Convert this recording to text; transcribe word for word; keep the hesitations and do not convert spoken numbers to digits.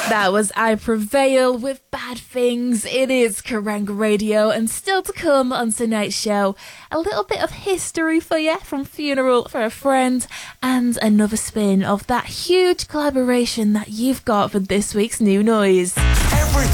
That was I Prevail with Bad Things. It is Kerrang Radio, and still to come on tonight's show, a little bit of history for you from Funeral for a Friend, and another spin of that huge collaboration that you've got for this week's New Noise.